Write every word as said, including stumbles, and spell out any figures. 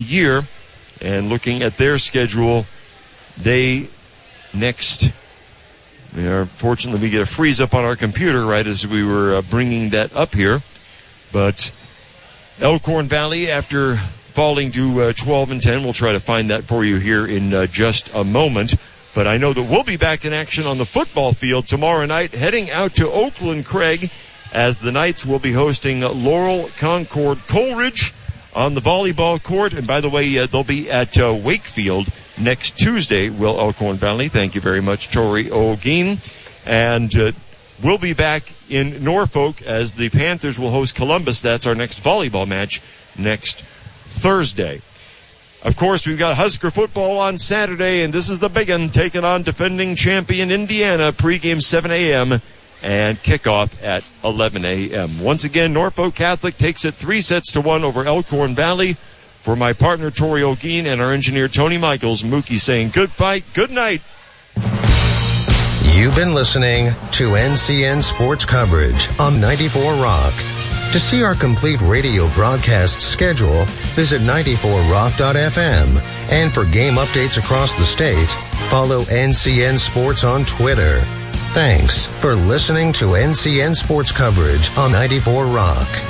year. And looking at their schedule, they next, we are, fortunately, we get a freeze up on our computer right as we were uh, bringing that up here. But Elkhorn Valley, after falling to uh, twelve and ten, we'll try to find that for you here in uh, just a moment. But I know that we'll be back in action on the football field tomorrow night, heading out to Oakland Craig, as the Knights will be hosting Laurel Concord Coleridge on the volleyball court. And by the way, uh, they'll be at uh, Wakefield next Tuesday, will Elkhorn Valley. Thank you very much, Tori O'Geen. And uh, we'll be back in Norfolk as the Panthers will host Columbus. That's our next volleyball match next Thursday. Of course, we've got Husker football on Saturday, and this is the big one, taking on defending champion Indiana, pregame seven a.m. and kickoff at eleven a.m. Once again, Norfolk Catholic takes it three sets to one over Elkhorn Valley. For my partner, Tori O'Geen, and our engineer, Tony Michaels, Mookie saying good fight, good night. You've been listening to N C N Sports Coverage on ninety-four Rock. To see our complete radio broadcast schedule, visit ninety-four rock dot f m. And for game updates across the state, follow N C N Sports on Twitter. Thanks for listening to N C N Sports Coverage on ninety-four Rock.